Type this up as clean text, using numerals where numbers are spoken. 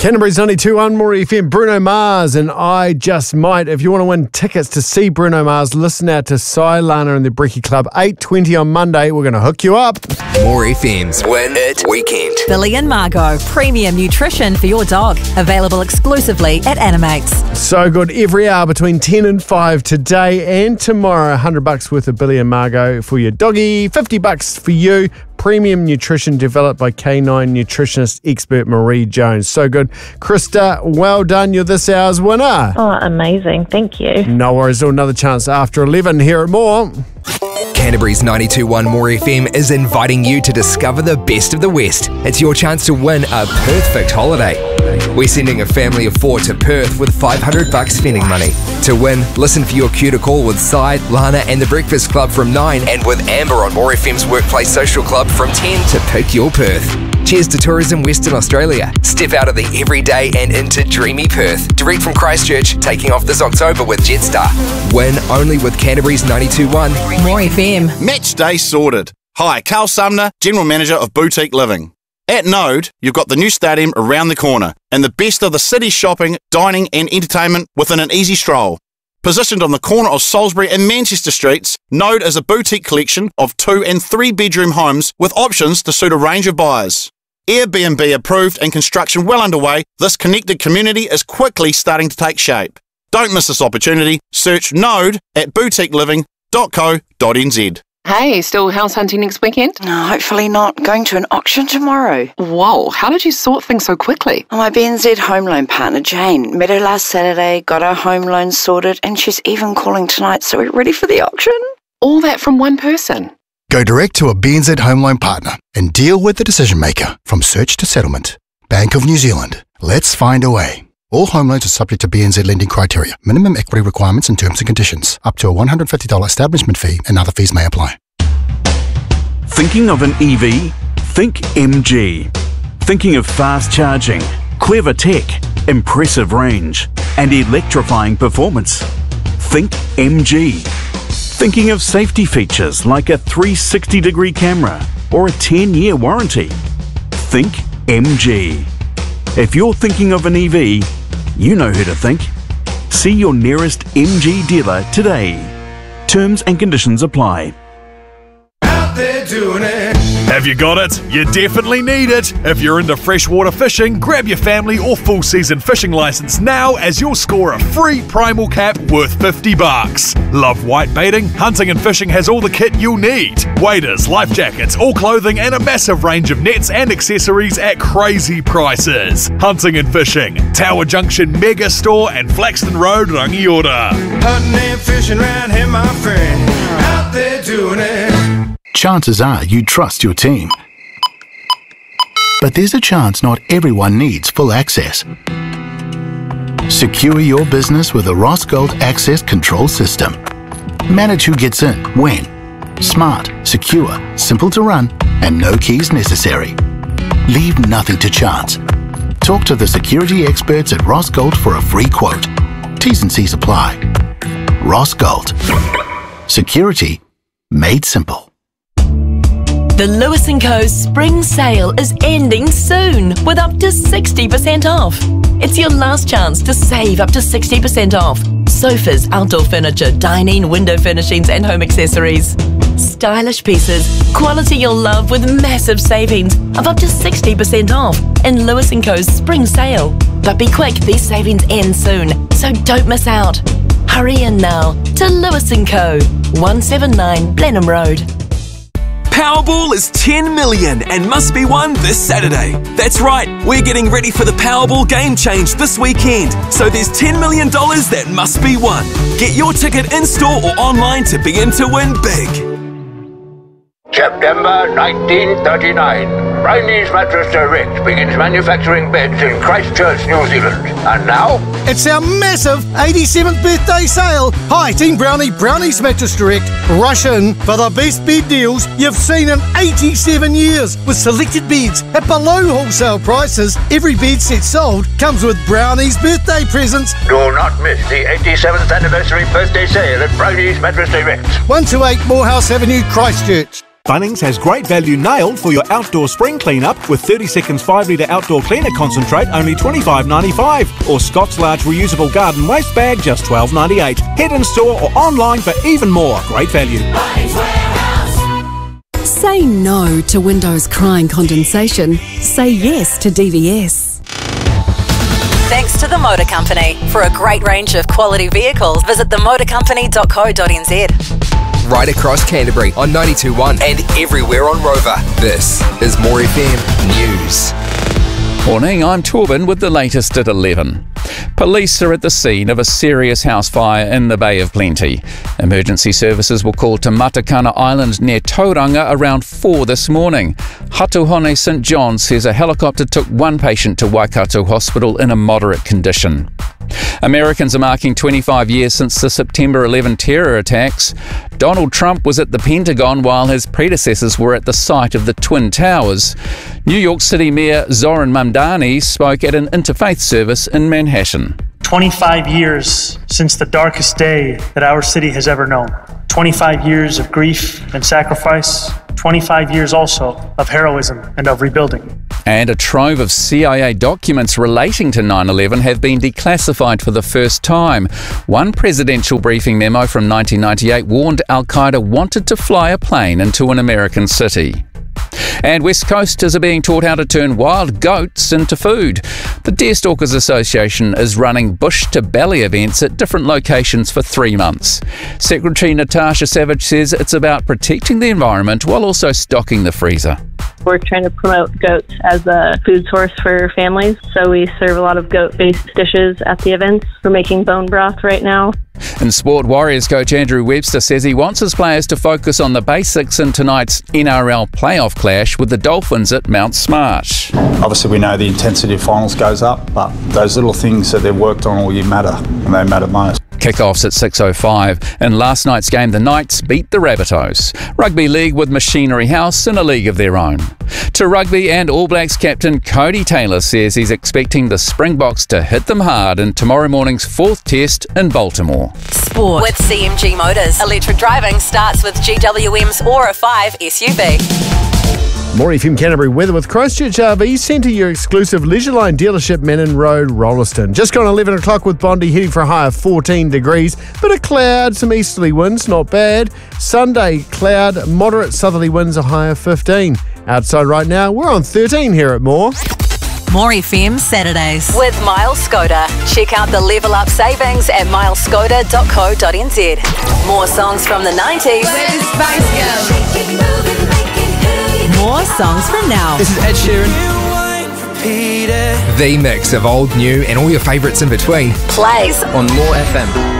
Canterbury's 92.1 More FM, Bruno Mars and I Just Might. If you want to win tickets to see Bruno Mars, listen out to Cy Lana and the Brekkie Club, 8:20 on Monday. We're going to hook you up. More FM's Win It Weekend. Billy and Margot, premium nutrition for your dog. Available exclusively at Animates. So good. Every hour between 10 and 5 today and tomorrow. $100 worth of Billy and Margot for your doggy. $50 for you. Premium nutrition developed by K9 nutritionist expert Marie Jones. So good. Krista, well done. You're this hour's winner. Oh, amazing. Thank you. No worries. Another chance after 11. Hear it more. Canterbury's 92.1 More FM is inviting you to discover the best of the West. It's your chance to win a Perth-fit holiday. We're sending a family of 4 to Perth with $500 spending money. To win, listen for your cue to call with Cy, Lana and the Breakfast Club from 9 and with Amber on More FM's Workplace Social Club from 10 to pick your Perth. Cheers to Tourism Western Australia. Step out of the everyday and into dreamy Perth. Direct from Christchurch, taking off this October with Jetstar. Win only with Canterbury's 92.1 More FM. Match day sorted. Hi, Carl Sumner, General Manager of Boutique Living. At Node, you've got the new stadium around the corner and the best of the city's shopping, dining and entertainment within an easy stroll. Positioned on the corner of Salisbury and Manchester Streets, Node is a boutique collection of 2 and 3 bedroom homes with options to suit a range of buyers. Airbnb approved and construction well underway, this connected community is quickly starting to take shape. Don't miss this opportunity. Search Node at boutiqueliving.co.nz. Hey, still house hunting next weekend? No, hopefully not. Going to an auction tomorrow. Whoa, how did you sort things so quickly? My BNZ home loan partner, Jane, met her last Saturday, got our home loan sorted, and she's even calling tonight, so we're ready for the auction. All that from one person? Go direct to a BNZ home loan partner and deal with the decision maker from search to settlement. Bank of New Zealand. Let's find a way. All home loans are subject to BNZ lending criteria, minimum equity requirements and terms and conditions. Up to a $150 establishment fee and other fees may apply. Thinking of an EV? Think MG. Thinking of fast charging, clever tech, impressive range, and electrifying performance? Think MG. Thinking of safety features like a 360-degree camera or a 10-year warranty? Think MG. If you're thinking of an EV, you know who to think. See your nearest MG dealer today. Terms and conditions apply. Out there doing it. Have you got it? You definitely need it. If you're into freshwater fishing, grab your family or full season fishing license now as you'll score a free primal cap worth $50. Love white baiting? Hunting and Fishing has all the kit you'll need. Waders, life jackets, all clothing and a massive range of nets and accessories at crazy prices. Hunting and Fishing, Tower Junction Mega Store and Flaxton Road, Rangiora. Hunting and fishing round here, my friend. Out there doing it. Chances are you trust your team. But there's a chance not everyone needs full access. Secure your business with the Ross Gold Access Control System. Manage who gets in, when. Smart, secure, simple to run, and no keys necessary. Leave nothing to chance. Talk to the security experts at Ross Gold for a free quote. T's and C's apply. Ross Gold. Security made simple. The Lewis & Co. Spring Sale is ending soon with up to 60% off. It's your last chance to save up to 60% off. Sofas, outdoor furniture, dining, window furnishings and home accessories. Stylish pieces, quality you'll love with massive savings of up to 60% off in Lewis & Co.'s Spring Sale. But be quick, these savings end soon, so don't miss out. Hurry in now to Lewis & Co. 179 Blenheim Road. Powerball is 10 million and must be won this Saturday. That's right, we're getting ready for the Powerball Game Change this weekend. So there's $10 million that must be won. Get your ticket in-store or online to begin to win big. September 1939. Brownie's Mattress Direct begins manufacturing beds in Christchurch, New Zealand. And now, it's our massive 87th birthday sale. Hi, Team Brownie, Brownie's Mattress Direct. Rush in for the best bed deals you've seen in 87 years with selected beds at below wholesale prices. Every bed set sold comes with Brownie's birthday presents. Do not miss the 87th anniversary birthday sale at Brownie's Mattress Direct. 128 Morehouse Avenue, Christchurch. Bunnings has great value nailed for your outdoor spring cleanup with 30 seconds 5 litre outdoor cleaner concentrate only $25.95 or Scott's large reusable garden waste bag just $12.98. Head in store or online for even more. Great value. Say no to windows crying condensation. Say yes to DVS. Thanks to the Motor Company. For a great range of quality vehicles, visit themotorcompany.co.nz. Right across Canterbury on 92.1 and everywhere on Rover. This is More FM News. Morning, I'm Torben with the latest at 11. Police are at the scene of a serious house fire in the Bay of Plenty. Emergency services were called to Matakana Island near Tauranga around 4 this morning. Hatuhone St John says a helicopter took one patient to Waikato Hospital in a moderate condition. Americans are marking 25 years since the September 11 terror attacks. Donald Trump was at the Pentagon while his predecessors were at the site of the Twin Towers. New York City Mayor Zoran Mamdani spoke at an interfaith service in Manhattan. 25 years since the darkest day that our city has ever known. 25 years of grief and sacrifice. 25 years also of heroism and of rebuilding. And a trove of CIA documents relating to 9/11 have been declassified for the first time. One presidential briefing memo from 1998 warned Al-Qaeda wanted to fly a plane into an American city. And West Coasters are being taught how to turn wild goats into food. The Deerstalkers Association is running bush to belly events at different locations for 3 months. Secretary Natasha Savage says it's about protecting the environment while also stocking the freezer. We're trying to promote goats as a food source for families, so we serve a lot of goat-based dishes at the events. We're making bone broth right now. In sport, Warriors coach Andrew Webster says he wants his players to focus on the basics in tonight's NRL playoff clash with the Dolphins at Mount Smart. Obviously we know the intensity of finals goes up, but those little things that they've worked on all year matter, and they matter most. Kickoffs at 6:05. In last night's game, the Knights beat the Rabbitohs. Rugby League with Machinery House in a league of their own. To rugby, and All Blacks captain Cody Taylor says he's expecting the Springboks to hit them hard in tomorrow morning's 4th test in Baltimore. Sport with CMG Motors. Electric driving starts with GWM's Aura 5 SUV. More FM Canterbury weather with Christchurch RV Centre, your exclusive Leisure Line dealership, Menon Road, Rolleston. Just gone 11 o'clock with Bondi heading for a high of 14 degrees. Bit of cloud, some easterly winds, not bad. Sunday, cloud, moderate southerly winds, a high of 15. Outside right now, we're on 13 here at More. More FM Saturdays with Miles Skoda. Check out the Level Up savings at mileskoda.co.nz. More songs from the 90s. Where does Spice go? More songs from now. This is Ed Sheeran. The mix of old, new, and all your favourites in between Plays on More FM.